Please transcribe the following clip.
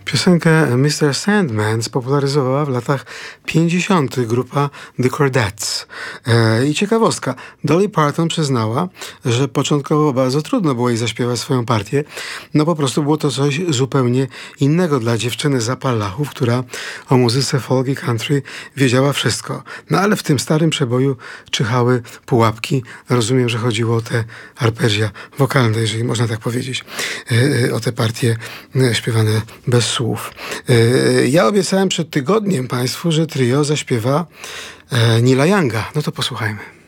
Piosenkę Mr. Sandman spopularyzowała w latach 50. grupa The Chordettes. I ciekawostka, Dolly Parton przyznała, że początkowo bardzo trudno było jej zaśpiewać swoją partię. No po prostu było to coś zupełnie innego dla dziewczyny z Appalachów, która o muzyce folk i country wiedziała wszystko. No ale w tym starym przeboju czyhały pułapki. Rozumiem, że chodziło o te arpeggia wokalne, jeżeli można tak powiedzieć. O te partie śpiewane bez słów. Ja obiecałem przed tygodniem Państwu, że trio zaśpiewa Neila Younga. No to posłuchajmy.